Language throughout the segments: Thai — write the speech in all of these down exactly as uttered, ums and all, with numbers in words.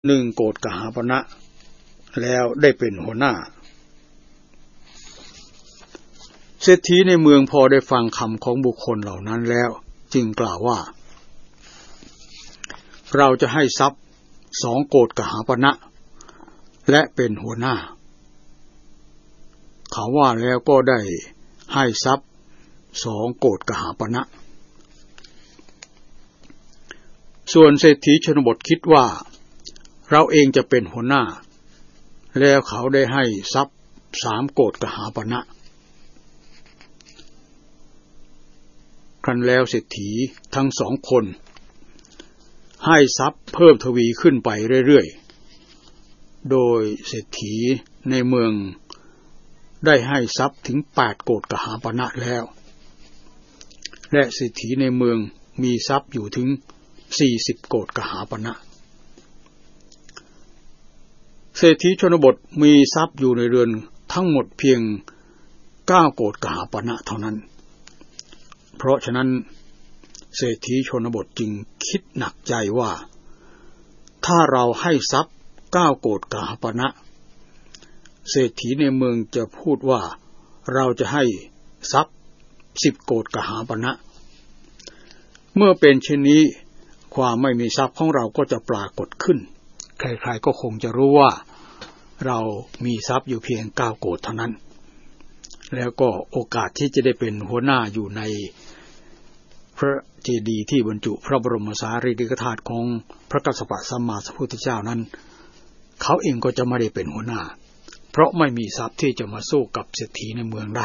หนึ่งโกฏกหาปณะแล้วได้เป็นหัวหน้าเศรษฐีในเมืองพอได้ฟังคำของบุคคลเหล่านั้นแล้วจึงกล่าวว่าเราจะให้ทรัพย์สองโกฏกหาปณะและเป็นหัวหน้าเขาว่าแล้วก็ได้ให้ทรัพย์สองโกฏกหาปณะส่วนเศรษฐีชนบทคิดว่าเราเองจะเป็นหัวหน้าแล้วเขาได้ให้ทรัพย์สามโกฏกหาปณะครั้นแล้วเศรษฐีทั้งสองคนให้ทรัพย์เพิ่มทวีขึ้นไปเรื่อยๆโดยเศรษฐีในเมืองได้ให้ทรัพย์ถึงแปดโกฏกหาปณะแล้วและเศรษฐีในเมืองมีทรัพย์อยู่ถึงสี่สิบโกฏกหาปณะเศรษฐีชนบทมีทรัพย์อยู่ในเรือนทั้งหมดเพียงเก้าโกฏกหาปณะเท่านั้นเพราะฉะนั้นเศรษฐีชนบทจึงคิดหนักใจว่าถ้าเราให้ทรัพย์เก้าโกฏกหาปณะเศรษฐีในเมืองจะพูดว่าเราจะให้ทรัพย์สิบโกฏกหาปณะเมื่อเป็นเช่นนี้ความไม่มีทรัพย์ของเราก็จะปรากฏขึ้นใครๆก็คงจะรู้ว่าเรามีทรัพย์อยู่เพียงเก้าโกฏเท่านั้นแล้วก็โอกาสที่จะได้เป็นหัวหน้าอยู่ในพระเจดีย์ที่บรรจุพระบรมสารีริกธาตุของพระกัสสปะสัมมาสัมพุทธเจ้านั้นเขาเองก็จะไม่ได้เป็นหัวหน้าเพราะไม่มีทรัพย์ที่จะมาสู้กับเศรษฐีในเมืองได้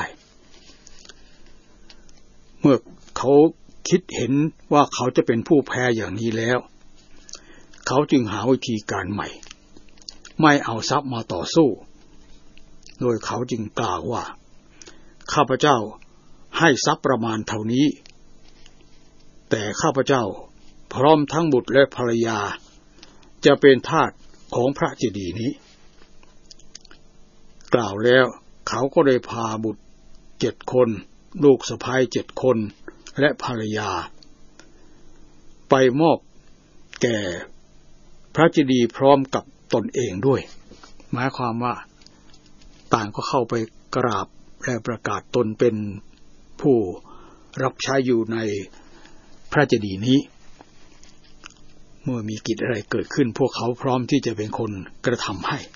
เมื่อเขาคิดเห็นว่าเขาจะเป็นผู้แพ้อย่างนี้แล้วเขาจึงหาวิธีการใหม่ไม่เอาทรัพย์มาต่อสู้โดยเขาจึงกล่าวว่าข้าพเจ้าให้ทรัพย์ประมาณเท่านี้แต่ข้าพเจ้าพร้อมทั้งบุตรและภรรยาจะเป็นทาสของพระเจดีย์นี้กล่าวแล้วเขาก็ได้พาบุตรเจ็ดคนลูกสะใภ้เจ็ดคนและภรรยาไปมอบแก่พระเจดีย์พร้อมกับตนเองด้วยหมายความว่าต่างก็เข้าไปกราบและประกาศตนเป็นผู้รับใช้อยู่ในพระเจดีย์นี้เมื่อมีกิจอะไรเกิดขึ้นพวกเขาพร้อมที่จะเป็นคนกระทำให้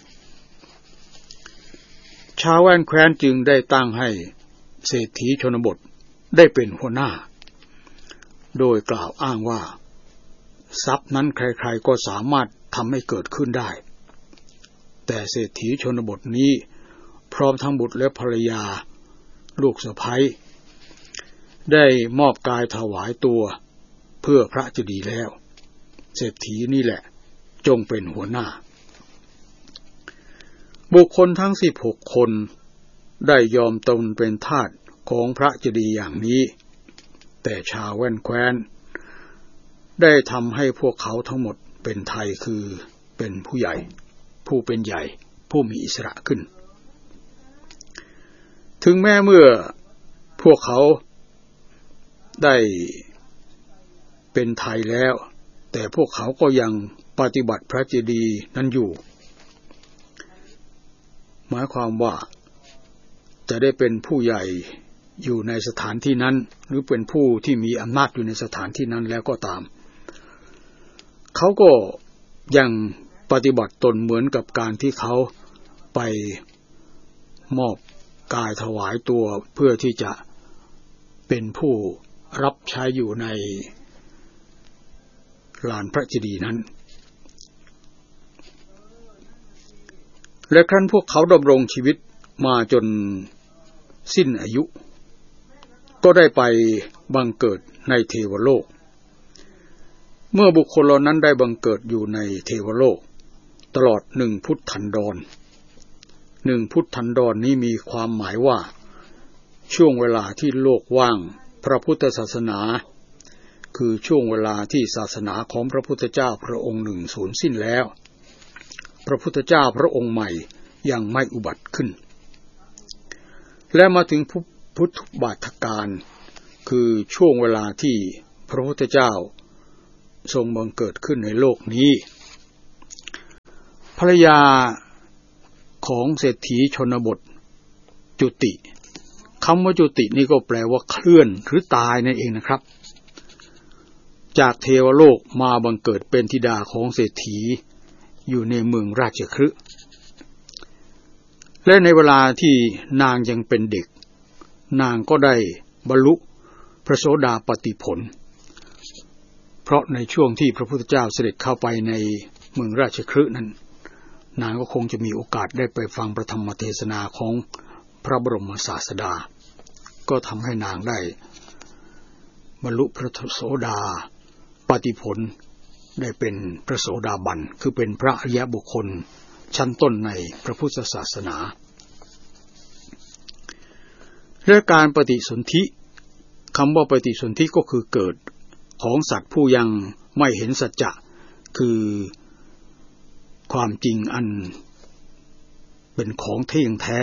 ชาวแว่นแคว้นจึงได้ตั้งให้เศรษฐีชนบทได้เป็นหัวหน้าโดยกล่าวอ้างว่าทรัพย์นั้นใครๆก็สามารถทำให้เกิดขึ้นได้แต่เศรษฐีชนบทนี้พร้อมทั้งบุตรและภรรยาลูกสะใภ้ได้มอบกายถวายตัวเพื่อพระเจดีย์แล้วเศรษฐีนี่แหละจงเป็นหัวหน้าบุคคลทั้งสิบหกคนได้ยอมตนเป็นทาสของพระเจดีย์อย่างนี้แต่ชาวแว่นแคว้นได้ทำให้พวกเขาทั้งหมดเป็นไทยคือเป็นผู้ใหญ่ผู้เป็นใหญ่ผู้มีอิสระขึ้นถึงแม้เมื่อพวกเขาได้เป็นไทยแล้วแต่พวกเขาก็ยังปฏิบัติพระเจดีย์นั้นอยู่หมายความว่าจะได้เป็นผู้ใหญ่อยู่ในสถานที่นั้นหรือเป็นผู้ที่มีอำนาจอยู่ในสถานที่นั้นแล้วก็ตามเขาก็ยังปฏิบัติตนเหมือนกับการที่เขาไปมอบกายถวายตัวเพื่อที่จะเป็นผู้รับใช้อยู่ในลานพระเจดีย์นั้นและครั้นพวกเขาดำรงชีวิตมาจนสิ้นอายุก็ได้ไปบังเกิดในเทวโลกเมื่อบุคคลเหล่านั้นได้บังเกิดอยู่ในเทวโลกตลอดหนึ่งพุทธันดรหนึ่งพุทธันดรนี้มีความหมายว่าช่วงเวลาที่โลกว่างพระพุทธศาสนาคือช่วงเวลาที่ศาสนาของพระพุทธเจ้าพระองค์หนึ่งสูญสิ้นแล้วพระพุทธเจ้าพระองค์ใหม่ยังไม่อุบัติขึ้นและมาถึงพุทธบาทกาลคือช่วงเวลาที่พระพุทธเจ้าทรงบังเกิดขึ้นในโลกนี้ภรรยาของเศรษฐีชนบทจุติคำว่าจุตินี่ก็แปลว่าเคลื่อนหรือตายนั่นเองนะครับจากเทวโลกมาบังเกิดเป็นธิดาของเศรษฐีอยู่ในเมืองราชคฤห์และในเวลาที่นางยังเป็นเด็กนางก็ได้บรรลุพระโสดาปัตติผลเพราะในช่วงที่พระพุทธเจ้าเสด็จเข้าไปในเมืองราชคฤห์นั้นนางก็คงจะมีโอกาสได้ไปฟังพระธรรมเทศนาของพระบรมศาสดาก็ทำให้นางได้บรรลุพระโสดาปัตติผลได้เป็นพระโสดาบันคือเป็นพระอริยบุคคลชั้นต้นในพระพุทธศาสนาและการปฏิสนธิคำว่าปฏิสนธิก็คือเกิดของสัตว์ผู้ยังไม่เห็นสัจจะคือความจริงอันเป็นของเที่ยงแท้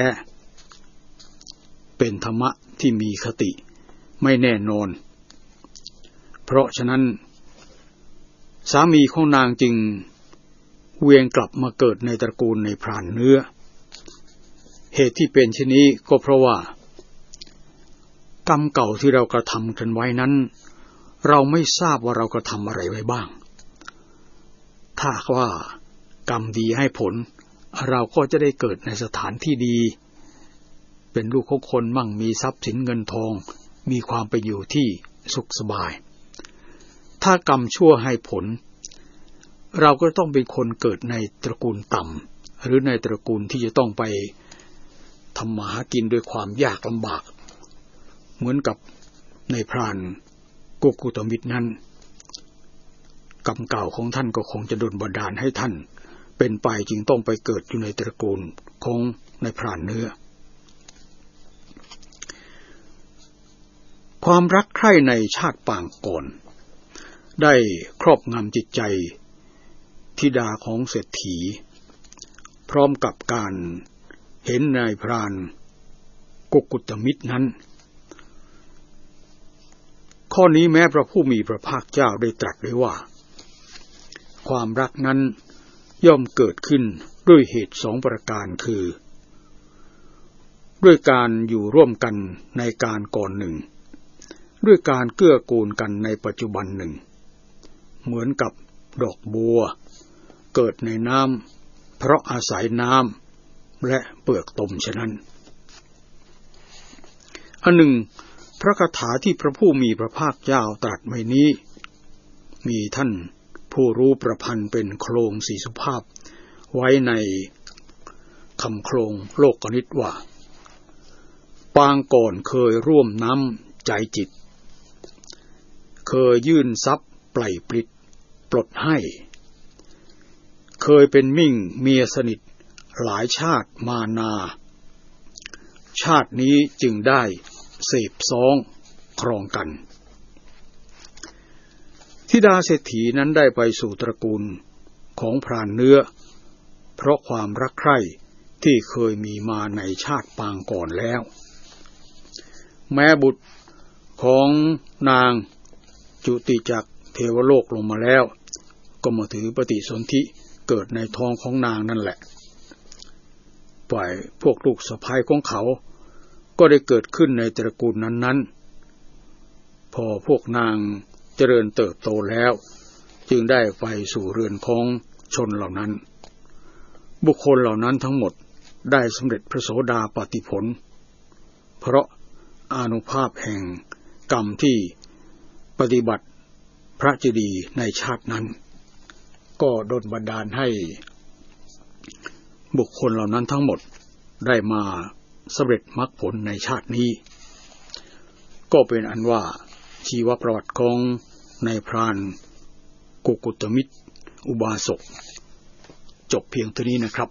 เป็นธรรมะที่มีคติไม่แน่นอนเพราะฉะนั้นสามีของนางจึงเวียนกลับมาเกิดในตระกูลในพรานเนื้อเหตุที่เป็นเช่นนี้ก็เพราะว่ากรรมเก่าที่เรากระทำกันไว้นั้นเราไม่ทราบว่าเรากระทำอะไรไว้บ้างถ้าว่ากรรมดีให้ผลเราก็จะได้เกิดในสถานที่ดีเป็นลูกของคนมั่งมีทรัพย์สินเงินทองมีความไปอยู่ที่สุขสบายถ้ากรรมชั่วให้ผลเราก็ต้องเป็นคนเกิดในตระกูลต่ำหรือในตระกูลที่จะต้องไปทำมาหากินด้วยความยากลำบากเหมือนกับในพรานโกกุตมิตรนั้นกรรมเก่าของท่านก็คงจะดลบันดาลให้ท่านเป็นไปจึงต้องไปเกิดอยู่ในตระกูลของในพรานเนื้อความรักใคร่ในชาติปางก่อนได้ครอบงำจิตใจธิดาของเศรษฐีพร้อมกับการเห็นนายพรานโกกุตมิตรนั้นข้อนี้แม้พระผู้มีพระภาคเจ้าได้ตรัสไว้ว่าความรักนั้นย่อมเกิดขึ้นด้วยเหตุสองประการคือด้วยการอยู่ร่วมกันในการก่อนหนึ่งด้วยการเกื้อกูลกันในปัจจุบันหนึ่งเหมือนกับดอกบัวเกิดในน้ำเพราะอาศัยน้ำและเปลือกตมฉะนั้นอันหนึ่งพระคาถาที่พระผู้มีพระภาคเจ้าตรัสไว้นี้มีท่านผู้รู้ประพันธ์เป็นโครงสีสุภาพไว้ในคำโครงโลกนิตว่าปางก่อนเคยร่วมน้ำใจจิตเคยยื่นทรัพย์ปล่อยปลิดปลดให้เคยเป็นมิ่งเมียสนิทหลายชาติมานาชาตินี้จึงได้เสพซ้องครองกันธิดาเศรษฐีนั้นได้ไปสู่ตระกูลของพรานเนื้อเพราะความรักใคร่ที่เคยมีมาในชาติปางก่อนแล้วแม้บุตรของนางจุติจากเทวโลกลงมาแล้วก็มาถือปฏิสนธิเกิดในท้องของนางนั่นแหละฝ่ายพวกลูกสะใภ้ของเขาก็ได้เกิดขึ้นในตระกูลนั้นๆพอพวกนางเจริญเติบโตแล้วจึงได้ไปสู่เรือนของชนเหล่านั้นบุคคลเหล่านั้นทั้งหมดได้สำเร็จพระโสดาปัตติผลเพราะอานุภาพแห่งกรรมที่ปฏิบัติพระเจดีย์ในชาตินั้นก็ดลบันดาลให้บุคคลเหล่านั้นทั้งหมดได้มาสำเร็จมรรคผลในชาตินี้ก็เป็นอันว่าชีวประวัติของนายพรานโกกุตมิตรอุบาสกจบเพียงเท่านี้นะครับ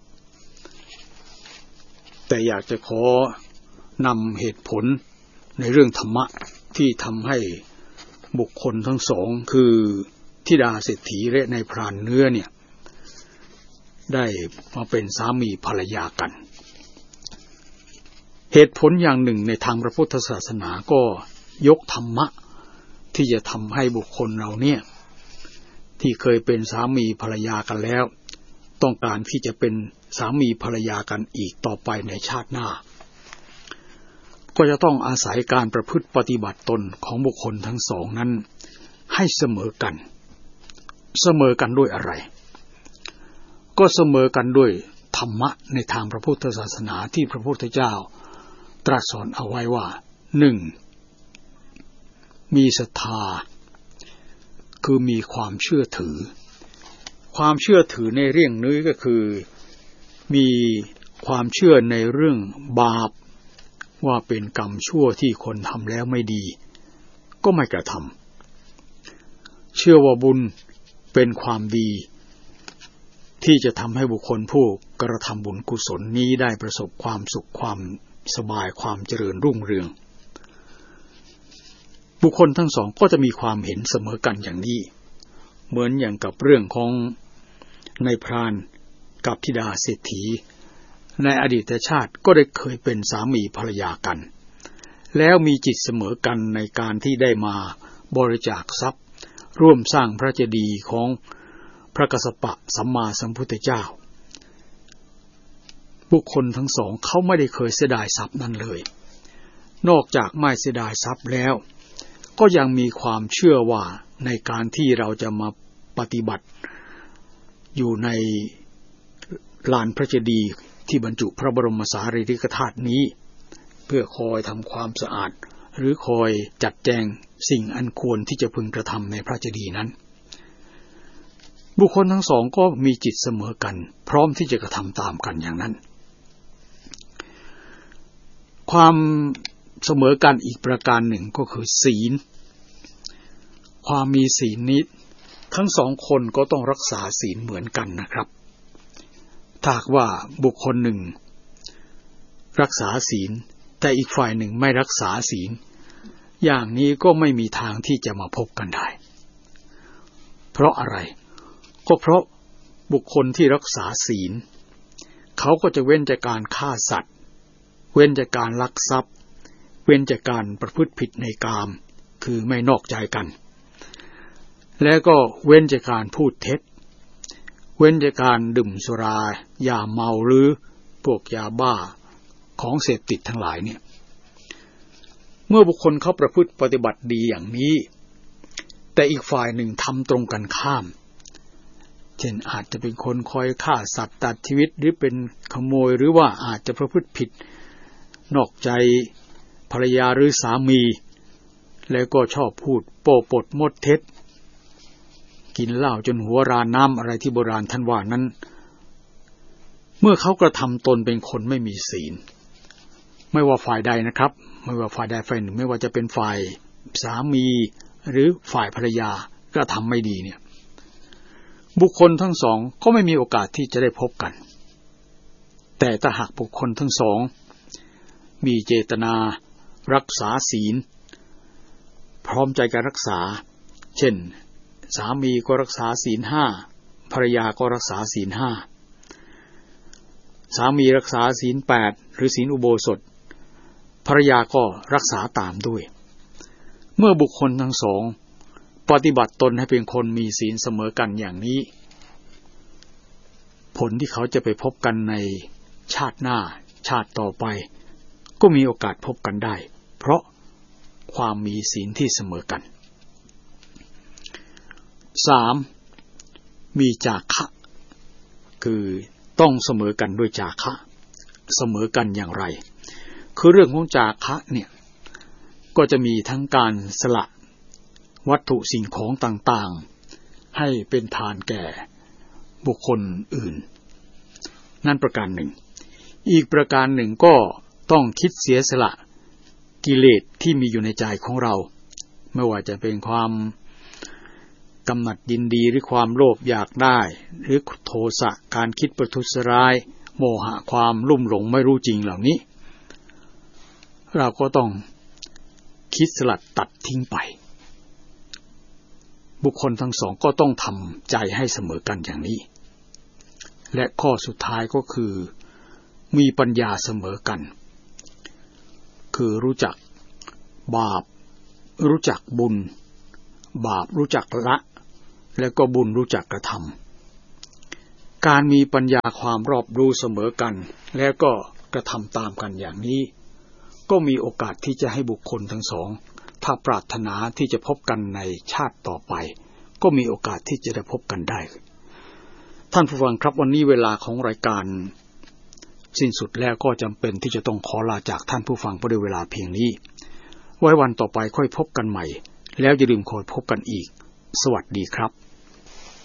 แต่อยากจะขอนำเหตุผลในเรื่องธรรมะที่ทำให้บุคคลทั้งสองคือธิดาเศรษฐีและนายพรานเนื้อเนี่ยได้มาเป็นสามีภรรยากันเหตุผลอย่างหนึ่งในทางพระพุทธศาสนาก็ยกธรรมะที่จะทำให้บุคคลเราเนี่ยที่เคยเป็นสามีภรรยากันแล้วต้องการที่จะเป็นสามีภรรยากันอีกต่อไปในชาติหน้าก็จะต้องอาศัยการประพฤติปฏิบัติตนของบุคคลทั้งสองนั้นให้เสมอกันเสมอกันด้วยอะไรก็เสมอกันด้วยธรรมะในทางพระพุทธศาสนาที่พระพุทธเจ้าตรัสสอนเอาไว้ว่า หนึ่ง มีศรัทธาคือมีความเชื่อถือความเชื่อถือในเรื่องนี้ก็คือมีความเชื่อในเรื่องบาปว่าเป็นกรรมชั่วที่คนทำแล้วไม่ดีก็ไม่กระทำเชื่อว่าบุญเป็นความดีที่จะทำให้บุคคลผู้กระทำบุญกุศลนี้ได้ประสบความสุขความสบายความเจริญรุ่งเรืองบุคคลทั้งสองก็จะมีความเห็นเสมอกันอย่างนี้เหมือนอย่างกับเรื่องของนายพรานกับธิดาเศรษฐีในอดีตชาติก็ได้เคยเป็นสามีภรรยากันแล้วมีจิตเสมอกันในการที่ได้มาบริจาคทรัพย์ร่วมสร้างพระเจดีย์ของพระกัสสปะสัมมาสัมพุทธเจ้าบุคคลทั้งสองเขาไม่ได้เคยเสียดายทรัพย์นั้นเลยนอกจากไม่เสียดายทรัพย์แล้วก็ยังมีความเชื่อว่าในการที่เราจะมาปฏิบัติอยู่ในลานพระเจดีย์ที่บรรจุพระบรมสารีริกธาตุนี้เพื่อคอยทำความสะอาดหรือคอยจัดแจงสิ่งอันควรที่จะพึงกระทำในพระเจดีย์นั้นบุคคลทั้งสองก็มีจิตเสมอกันพร้อมที่จะกระทำตามกันอย่างนั้นความเสมอกันอีกประการหนึ่งก็คือศีลความมีศีลนี้ทั้งสองคนก็ต้องรักษาศีลเหมือนกันนะครับถ้าหากว่าบุคคลหนึ่งรักษาศีลแต่อีกฝ่ายหนึ่งไม่รักษาศีลอย่างนี้ก็ไม่มีทางที่จะมาพบกันได้เพราะอะไรก็เพราะบุคคลที่รักษาศีลเขาก็จะเว้นจากการฆ่าสัตว์เว้นจากการลักทรัพย์เว้นจากการประพฤติผิดในกามคือไม่นอกใจกันแล้วก็เว้นจากการพูดเท็จเว้นจากการดื่มสุรายาเมาหรือพวกยาบ้าของเสพติดทั้งหลายเนี่ยเมื่อบุคคลเขาประพฤติปฏิบัติดีอย่างนี้แต่อีกฝ่ายหนึ่งทำตรงกันข้ามเช่นอาจจะเป็นคนคอยฆ่าสัตว์ตัดชีวิตหรือเป็นขโมยหรือว่าอาจจะประพฤติผิดนอกใจภรรยาหรือสามีแล้วก็ชอบพูดโป้ปดมดเท็จกินเหล้าจนหัวราน้ำอะไรที่โบราณท่านว่านั้นเมื่อเขากระทำตนเป็นคนไม่มีศีลไม่ว่าฝ่ายใดนะครับไม่ว่าฝ่ายใดฝ่ายหนึ่งไม่ว่าจะเป็นฝ่ายสามีหรือฝ่ายภรรยากระทำไม่ดีเนี่ยบุคคลทั้งสองก็ไม่มีโอกาสที่จะได้พบกันแต่ถ้าหากบุคคลทั้งสองมีเจตนารักษาศีลพร้อมใจกันรักษาเช่นสามีก็รักษาศีลห้าภรรยาก็รักษาศีลห้าสามีรักษาศีลแปดหรือศีลอุโบสถภรรยาก็รักษาตามด้วยเมื่อบุคคลทั้งสองปฏิบัติตนให้เป็นคนมีศีลเสมอกันอย่างนี้ผลที่เขาจะไปพบกันในชาติหน้าชาติต่อไปก็มีโอกาสพบกันได้เพราะความมีศีลที่เสมอกันสามมีจาคะคือต้องเสมอกันด้วยจาคะเสมอกันอย่างไรคือเรื่องของจาคะเนี่ยก็จะมีทั้งการสละวัตถุสิ่งของต่างๆให้เป็นทานแก่บุคคลอื่นนั่นประการหนึ่งอีกประการหนึ่งก็ต้องคิดเสียสละกิเลสที่มีอยู่ในใจของเราไม่ว่าจะเป็นความกำหนัดยินดีหรือความโลภอยากได้หรือโทสะการคิดประทุษร้ายโมหะความลุ่มหลงไม่รู้จริงเหล่านี้เราก็ต้องคิดสลัดตัดทิ้งไปบุคคลทั้งสองก็ต้องทำใจให้เสมอกันอย่างนี้และข้อสุดท้ายก็คือมีปัญญาเสมอกันคือรู้จักบาปรู้จักบุญบาปรู้จักละแล้วก็บุญรู้จักกระทการมีปัญญาความรอบรู้เสมอกันแล้วก็กระทำตามกันอย่างนี้ก็มีโอกาสที่จะให้บุคคลทั้งสองถ้าปรารถนาที่จะพบกันในชาติต่อไปก็มีโอกาสที่จะได้พบกันได้ท่านผู้ฟังครับวันนี้เวลาของรายการสิ้นสุดแล้วก็จำเป็นที่จะต้องขอลาจากท่านผู้ฟังเพราะด้วยเวลาเพียงนี้ไว้วันต่อไปค่อยพบกันใหม่แล้วอย่าลืมคอยพบกันอีกสวัสดีครับ